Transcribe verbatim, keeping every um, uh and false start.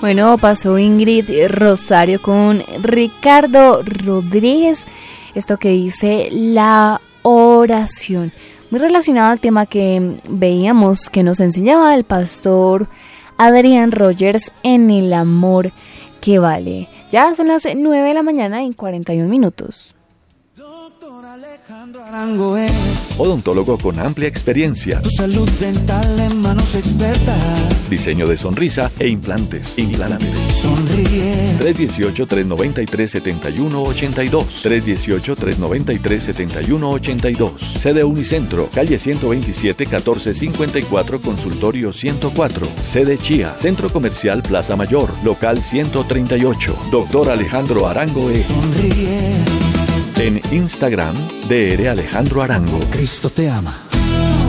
Bueno, pasó Ingrid Rosario con Ricardo Rodríguez. Esto que dice la oración. Muy relacionado al tema que veíamos que nos enseñaba el pastor Adrián Rogers en El amor que vale. Ya son las nueve de la mañana en cuarenta y un minutos. Doctor Alejandro Arango es odontólogo con amplia experiencia. Tu salud dental en manos expertas. Diseño de sonrisa e implantes. Implantes. Sonríe. tres uno ocho, tres nueve tres, siete uno ocho dos. tres uno ocho, tres nueve tres, siete uno ocho dos. Sede Unicentro, calle ciento veintisiete, catorce cincuenta y cuatro, consultorio ciento cuatro. Sede Chía, Centro Comercial Plaza Mayor, local ciento treinta y ocho. Doctor Alejandro Arango E. Sonríe. En Instagram, D R Alejandro Arango. Cristo te ama.